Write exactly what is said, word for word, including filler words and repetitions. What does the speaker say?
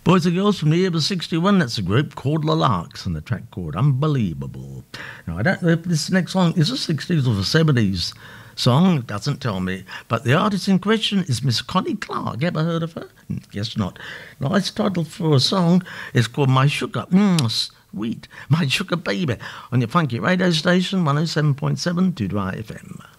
Boys and Girls from the year was sixty-one. That's a group called The Larks and the track called Unbelievable. Now, I don't know if this next song is a sixties or a seventies song. It doesn't tell me. But the artist in question is Miss Connie Clark. Ever heard of her? Guess not. Nice title for a song. It's called My Sugar. Mmm, sweet. My Sugar Baby. On your funky radio station, one oh seven point seven Doodle F M.